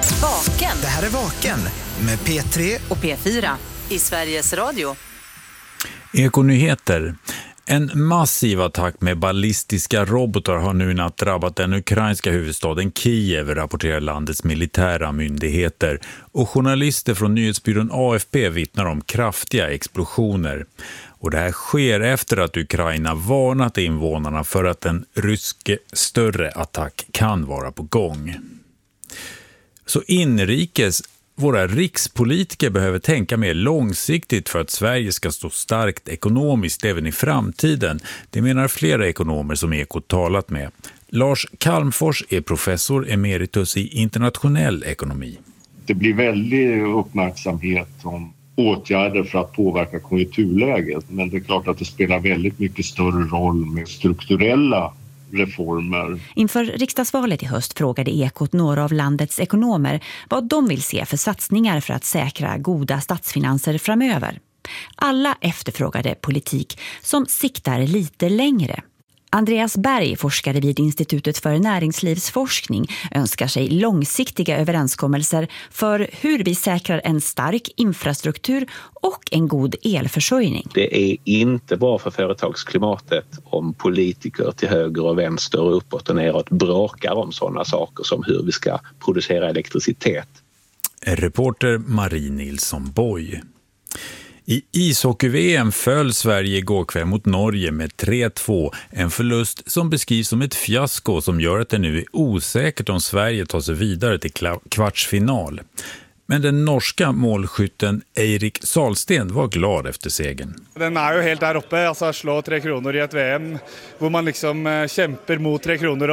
Vaken. Det här är Vaken med P3 och P4 i Sveriges Radio. Ekonyheter. En massiv attack med ballistiska robotar har nu i natt drabbat den ukrainska huvudstaden Kiev, rapporterar landets militära myndigheter. Och journalister från nyhetsbyrån AFP vittnar om kraftiga explosioner. Och det här sker efter att Ukraina varnat invånarna för att en rysk större attack kan vara på gång. Så inrikes, våra rikspolitiker behöver tänka mer långsiktigt för att Sverige ska stå starkt ekonomiskt även i framtiden. Det menar flera ekonomer som Ekot talat med. Lars Kalmfors är professor emeritus i internationell ekonomi. Det blir väldigt uppmärksamhet om åtgärder för att påverka konjunkturläget, men det är klart att det spelar väldigt mycket större roll med strukturella reformer. Inför riksdagsvalet i höst frågade Ekot några av landets ekonomer vad de vill se för satsningar för att säkra goda statsfinanser framöver. Alla efterfrågade politik som siktar lite längre. Andreas Berg, forskare vid Institutet för näringslivsforskning, önskar sig långsiktiga överenskommelser för hur vi säkrar en stark infrastruktur och en god elförsörjning. Det är inte bra för företagsklimatet om politiker till höger och vänster och uppåt och neråt bråkar om sådana saker som hur vi ska producera elektricitet. Reporter Marie Nilsson Boy. I ishockey-VM föll Sverige igår kväll mot Norge med 3-2. En förlust som beskrivs som ett fiasko som gör att det nu är osäkert om Sverige tar sig vidare till kvartsfinal. Men den norska målskytten Eirik Salsten var glad efter segern. Den är ju helt där uppe, alltså slå 3 kronor i ett VM, hvor man liksom kämpar mot 3 kronor